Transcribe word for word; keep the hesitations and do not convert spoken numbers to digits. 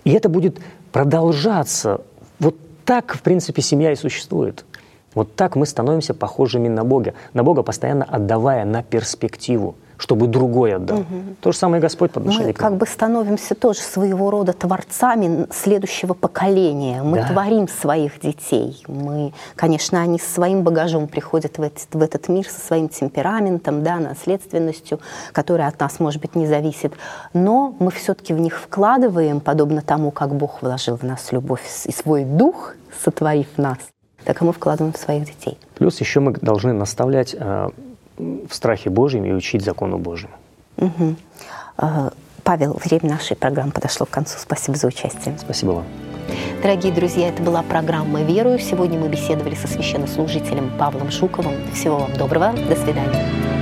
И это будет продолжаться. Вот так, в принципе, семья и существует. Вот так мы становимся похожими на Бога. На Бога, постоянно отдавая на перспективу, чтобы другой отдал. Угу. То же самое и Господь по отношению мы к нам. Мы как бы становимся тоже своего рода творцами следующего поколения. Мы да. творим своих детей. Мы, конечно, они со своим багажом приходят в этот, в этот мир, со своим темпераментом, да, наследственностью, которая от нас, может быть, не зависит. Но мы все-таки в них вкладываем, подобно тому, как Бог вложил в нас любовь и свой дух, сотворив нас, так и мы вкладываем в своих детей. Плюс еще мы должны наставлять э, в страхе Божьем и учить закону Божьему. Угу. Павел, время нашей программы подошло к концу. Спасибо за участие. Спасибо вам. Дорогие друзья, это была программа «Верую». Сегодня мы беседовали со священнослужителем Павлом Жуковым. Всего вам доброго. До свидания.